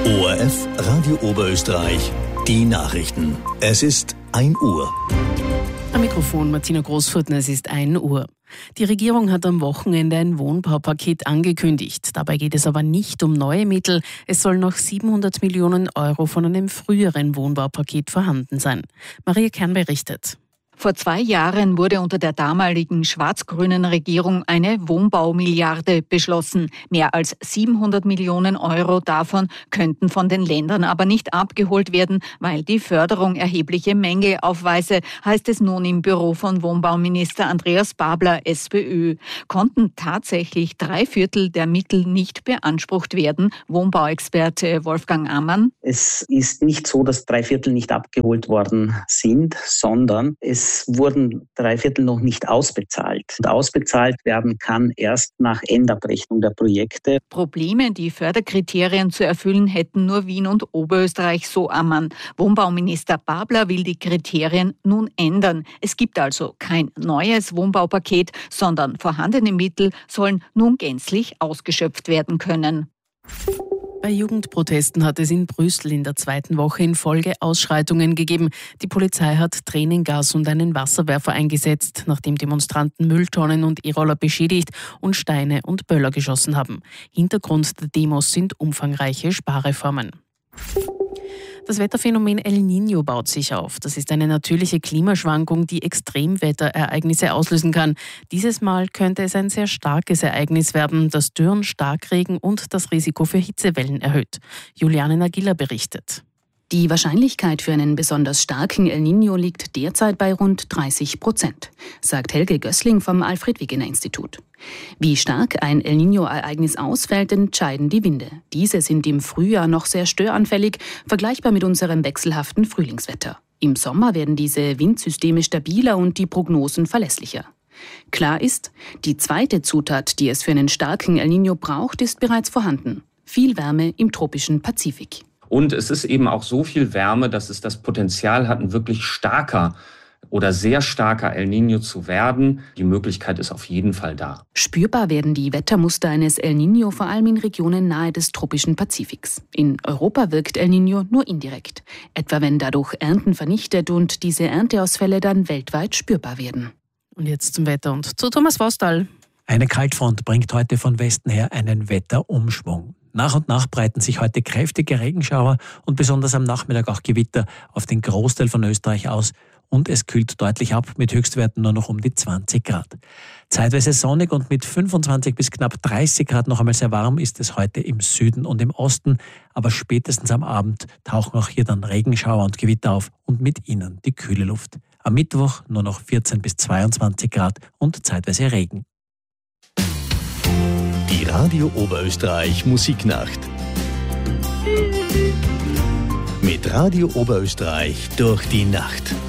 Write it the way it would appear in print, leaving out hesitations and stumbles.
ORF Radio Oberösterreich, die Nachrichten. Es ist 1 Uhr. Am Mikrofon Martina Großfurtner, es ist 1 Uhr. Die Regierung hat am Wochenende ein Wohnbaupaket angekündigt. Dabei geht es aber nicht um neue Mittel. Es sollen noch 700 Millionen Euro von einem früheren Wohnbaupaket vorhanden sein. Maria Kern berichtet. Vor 2 Jahren wurde unter der damaligen schwarz-grünen Regierung eine Wohnbaumilliarde beschlossen. Mehr als 700 Millionen Euro davon könnten von den Ländern aber nicht abgeholt werden, weil die Förderung erhebliche Mängel aufweise, heißt es nun im Büro von Wohnbauminister Andreas Babler, SPÖ. Konnten tatsächlich 3/4 der Mittel nicht beansprucht werden? Wohnbauexperte Wolfgang Ammann. Es ist nicht so, dass 3/4 nicht abgeholt worden sind, sondern es wurden 3/4 noch nicht ausbezahlt. Und ausbezahlt werden kann erst nach Endabrechnung der Projekte. Probleme, die Förderkriterien zu erfüllen, hätten nur Wien und Oberösterreich, so Ammann. Wohnbauminister Babler will die Kriterien nun ändern. Es gibt also kein neues Wohnbaupaket, sondern vorhandene Mittel sollen nun gänzlich ausgeschöpft werden können. Bei Jugendprotesten hat es in Brüssel in der 2. Woche in Folge Ausschreitungen gegeben. Die Polizei hat Tränengas und einen Wasserwerfer eingesetzt, nachdem Demonstranten Mülltonnen und E-Roller beschädigt und Steine und Böller geschossen haben. Hintergrund der Demos sind umfangreiche Sparreformen. Das Wetterphänomen El Niño baut sich auf. Das ist eine natürliche Klimaschwankung, die Extremwetterereignisse auslösen kann. Dieses Mal könnte es ein sehr starkes Ereignis werden, das Dürren, Starkregen und das Risiko für Hitzewellen erhöht. Juliane Nagila berichtet. Die Wahrscheinlichkeit für einen besonders starken El Niño liegt derzeit bei rund 30%, sagt Helge Gößling vom Alfred-Wegener-Institut. Wie stark ein El Niño-Ereignis ausfällt, entscheiden die Winde. Diese sind im Frühjahr noch sehr störanfällig, vergleichbar mit unserem wechselhaften Frühlingswetter. Im Sommer werden diese Windsysteme stabiler und die Prognosen verlässlicher. Klar ist, die zweite Zutat, die es für einen starken El Niño braucht, ist bereits vorhanden. Viel Wärme im tropischen Pazifik. Und es ist eben auch so viel Wärme, dass es das Potenzial hat, ein wirklich starker oder sehr starker El Niño zu werden. Die Möglichkeit ist auf jeden Fall da. Spürbar werden die Wettermuster eines El Niño vor allem in Regionen nahe des tropischen Pazifiks. In Europa wirkt El Niño nur indirekt, etwa wenn dadurch Ernten vernichtet und diese Ernteausfälle dann weltweit spürbar werden. Und jetzt zum Wetter und zu Thomas Vostal. Eine Kaltfront bringt heute von Westen her einen Wetterumschwung. Nach und nach breiten sich heute kräftige Regenschauer und besonders am Nachmittag auch Gewitter auf den Großteil von Österreich aus und es kühlt deutlich ab mit Höchstwerten nur noch um die 20 Grad. Zeitweise sonnig und mit 25 bis knapp 30 Grad noch einmal sehr warm ist es heute im Süden und im Osten, aber spätestens am Abend tauchen auch hier dann Regenschauer und Gewitter auf und mit ihnen die kühle Luft. Am Mittwoch nur noch 14 bis 22 Grad und zeitweise Regen. Die Radio Oberösterreich Musiknacht. Mit Radio Oberösterreich durch die Nacht.